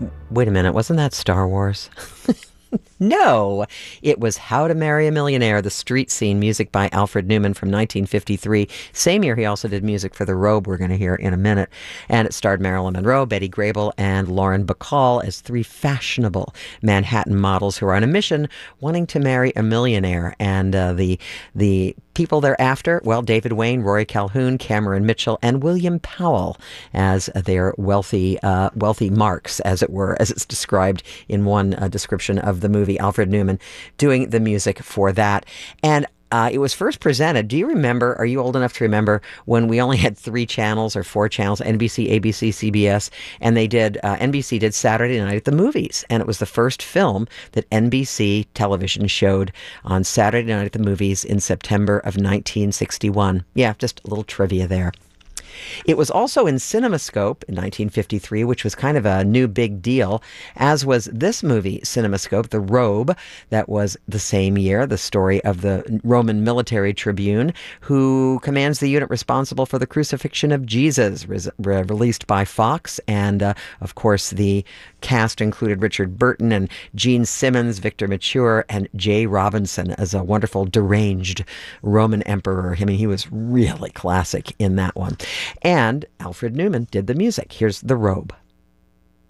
Wait a minute, wasn't that Star Wars? No, it was How to Marry a Millionaire, the street scene music by Alfred Newman from 1953. Same year, he also did music for The Robe, we're going to hear in a minute. And it starred Marilyn Monroe, Betty Grable, and Lauren Bacall as three fashionable Manhattan models who are on a mission wanting to marry a millionaire. And the people thereafter, well, David Wayne, Rory Calhoun, Cameron Mitchell, and William Powell as their wealthy marks, as it were, as it's described in one description of the movie. Alfred Newman doing the music for that. And it was first presented. Do you remember, are you old enough to remember when we only had 3 channels or 4 channels, NBC, ABC, CBS, and they did, NBC did Saturday Night at the Movies, and it was the first film that NBC television showed on Saturday Night at the Movies in September of 1961. Yeah, just a little trivia there. It was also in CinemaScope in 1953, which was kind of a new big deal, as was this movie, CinemaScope, The Robe. That was the same year, the story of the Roman military tribune who commands the unit responsible for the crucifixion of Jesus, released by Fox. And, of course, the cast included Richard Burton and Gene Simmons, Victor Mature, and Jay Robinson as a wonderful deranged Roman emperor. I mean, he was really classic in that one. And Alfred Newman did the music. Here's The Robe.